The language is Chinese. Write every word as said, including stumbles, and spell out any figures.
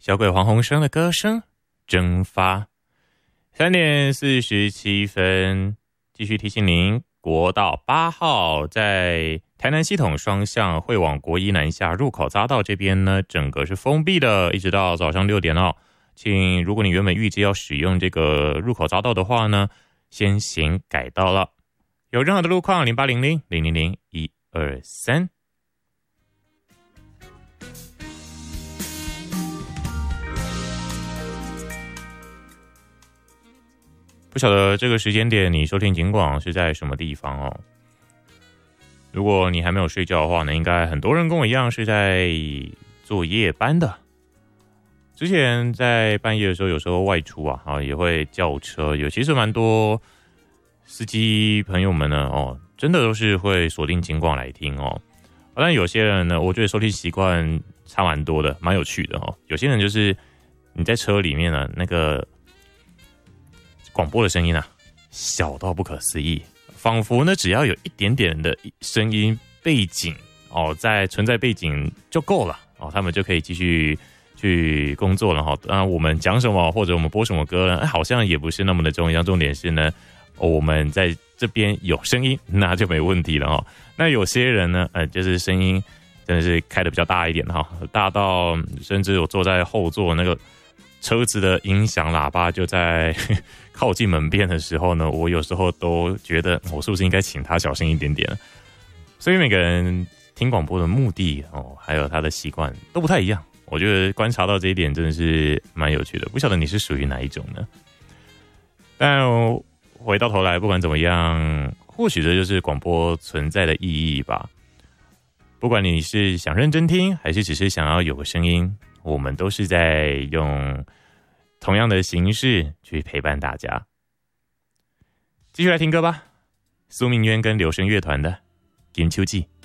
小鬼黄鸿升的歌声蒸发。三点四十七分，继续提醒您，国道八号在台南系统双向会往国一南下入口匝道这边呢，整个是封闭的，一直到早上六点哦。请如果你原本预计要使用这个入口匝道的话呢，先行改道了。有任何的路况，零八零零零零零一二三。不晓得这个时间点你收听警广是在什么地方哦？如果你还没有睡觉的话呢，应该很多人跟我一样是在做夜班的。之前在半夜的时候，有时候外出啊，啊也会叫车，有其实蛮多司机朋友们呢，哦，真的都是会锁定警广来听哦。但有些人呢，我觉得收听习惯差蛮多的，蛮有趣的哦。有些人就是你在车里面呢，那个广播的声音啊，小到不可思议，仿佛呢只要有一点点的声音背景哦，在存在背景就够了哦，他们就可以继续去工作了哈。当然我们讲什么或者我们播什么歌呢，哎，好像也不是那么的重要，重点是呢，哦，我们在这边有声音，那就没问题了哈。那有些人呢，呃，就是声音真的是开的比较大一点哈，大到甚至我坐在后座那个车子的音响喇叭就在靠近门边的时候呢，我有时候都觉得我是不是应该请他小心一点点。所以每个人听广播的目的哦，还有他的习惯都不太一样。我觉得观察到这一点真的是蛮有趣的，不晓得你是属于哪一种呢？但回到头来，不管怎么样，或许这就是广播存在的意义吧。不管你是想认真听，还是只是想要有个声音，我们都是在用同样的形式去陪伴大家。继续来听歌吧，苏明渊跟留声乐团的《金秋季》。